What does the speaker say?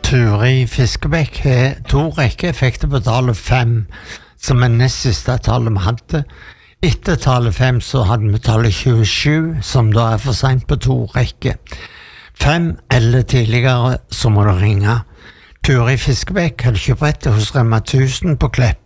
Turi Fiskebekk har 2 rekker, fikk det på tallet 5, som nest siste tallet vi hadde. Etter tallet 5 så hadde vi tallet 27, som da for sent på 2 rekker. 5 eller tidligere så må du ringe. Turi Fiskebekk har kjøprettet hos Rema 1000 på Klepp.